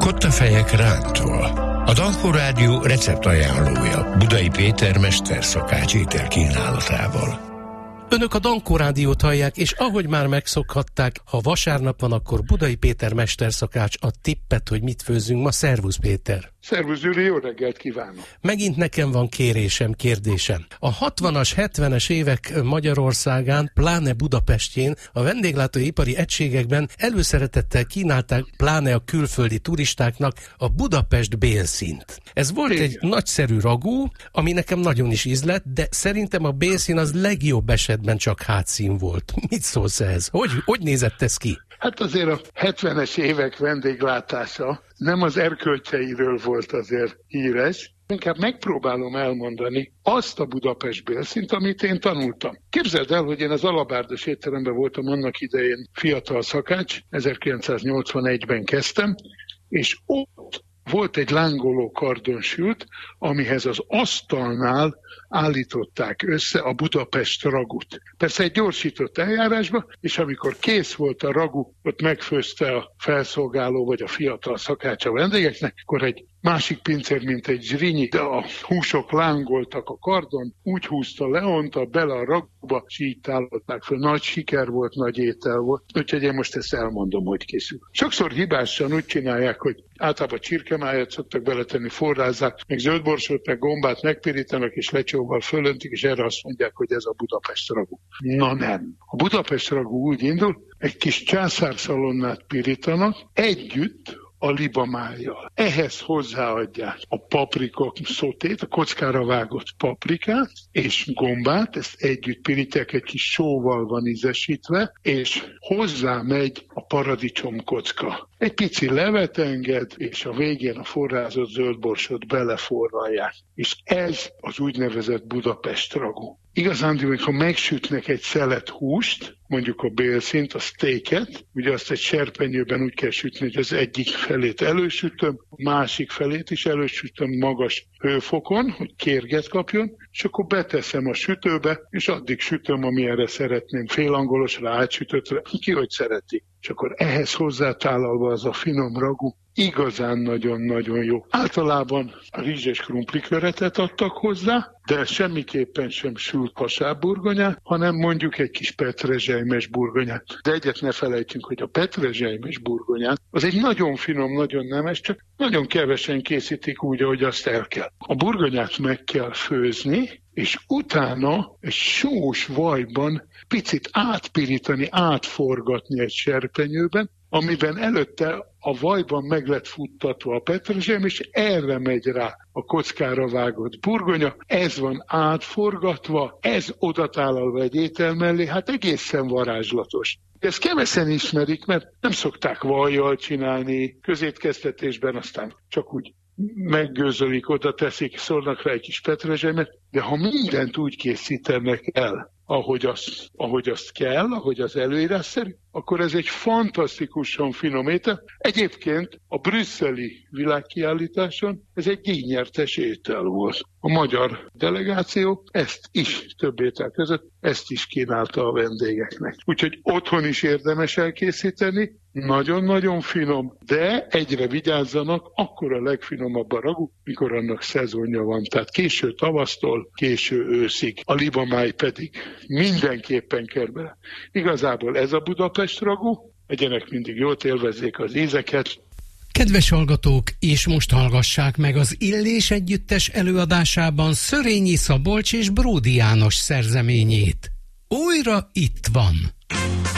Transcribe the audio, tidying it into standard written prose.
Kottafejek rántól. A Dankó Rádió receptajánlója Budai Péter mesterszakács ételkínálatával. Önök a Dankó Rádiót hallják, és ahogy már megszokhatták, ha vasárnap van, akkor Budai Péter mesterszakács a tippet, hogy mit főzzünk ma. Szervusz, Péter! Szervusz, Gyuri, jó reggelt kívánok! Megint nekem van kérdésem. A 60-as, 70-es évek Magyarországán, pláne Budapestjén, a vendéglátóipari egységekben előszeretettel kínálták, pláne a külföldi turistáknak a Budapest bélszínt. Ez volt egy nagyszerű ragú, ami nekem nagyon is ízlett, de szerintem a bélszín az legjobb esetben csak hátszín volt. Mit szólsz ehhez? Hogy nézett ez ki? Hát azért a 70-es évek vendéglátása nem az erkölcseiről volt azért híres. Inkább megpróbálom elmondani azt a Budapest bélszínt, amit én tanultam. Képzeld el, hogy én az Alabárdos étteremben voltam annak idején fiatal szakács, 1981-ben kezdtem, és ott volt egy lángoló kardonsült, amihez az asztalnál állították össze a Budapest ragút. Persze egy gyorsított eljárásba, és amikor kész volt a ragú, ott megfőzte a felszolgáló vagy a fiatal szakács a vendégeknek, akkor egy másik pincér, mint egy zrínyi, de a húsok lángoltak a kardon, úgy húzta, leonta bele a ragúba, és így tálották föl. Nagy siker volt, nagy étel volt. Úgyhogy én most ezt elmondom, hogy készül. Sokszor hibásan úgy csinálják, hogy általában csirkemájat szoktak beletenni, forrázzák, meg zöldborsót, meg gombát megpirítanak, és lecsóval fölöntik, és erre azt mondják, hogy ez a Budapest ragú. Na nem. A Budapest ragú úgy indul, egy kis császárszalonnát pirítanak, együtt a libamájjal. Ehhez hozzáadják a paprika szotét, a kockára vágott paprikát és gombát, ezt együtt pirítják, egy kis sóval van ízesítve, és hozzá megy a paradicsomkocka. Egy pici levet enged, és a végén a forrázott zöldborsót beleforralják. És ez az úgynevezett Budapest ragú. Igazán, ha megsütnek egy szelet húst, mondjuk a bélszínt, a steaket, ugye azt egy serpenyőben úgy kell sütni, hogy az egyik felét elősütöm, a másik felét is elősütöm magas hőfokon, hogy kérget kapjon, és akkor beteszem a sütőbe, és addig sütöm, amilyenre szeretném, félangolosra, átsütöttre, ki hogy szereti. És akkor ehhez hozzátálalva az a finom ragú, igazán nagyon-nagyon jó. Általában a rizses krumpliköretet adtak hozzá, de semmiképpen sem sült hasábburgonyát, hanem mondjuk egy kis petrezselymes burgonyát. De egyet ne felejtsünk, hogy a petrezselymes burgonyát az egy nagyon finom, nagyon nemes, csak nagyon kevesen készítik úgy, ahogy azt el kell. A burgonyát meg kell főzni, és utána egy sós vajban picit átpirítani, átforgatni egy serpenyőben, amiben előtte a vajban meg lett futtatva a petrezselyem, és erre megy rá a kockára vágott burgonya. Ez van átforgatva, ez odatálalva egy étel mellé, hát egészen varázslatos. Ezt kevesen ismerik, mert nem szokták vajjal csinálni, közétkeztetésben aztán csak úgy meggőzölik, oda teszik, szólnak rá egy kis petrezselymet, de ha mindent úgy készítenek el, ahogy azt kell, ahogy az előírás szerint, akkor ez egy fantasztikusan finom étel. Egyébként a brüsszeli világkiállításon ez egy díjnyertes étel volt. A magyar delegáció ezt is több étel között, ezt is kínálta a vendégeknek. Úgyhogy otthon is érdemes elkészíteni, nagyon-nagyon finom, de egyre vigyázzanak, akkor a legfinomabb a ragú, mikor annak szezonja van. Tehát késő tavasztól, késő őszig. A libamáj pedig mindenképpen kell bele. Igazából ez a Budapest ragú, legyenek mindig jót, élvezzék az ízeket. Kedves hallgatók, és most hallgassák meg az Illés együttes előadásában Szörényi Szabolcs és Bródi János szerzeményét. Újra itt van!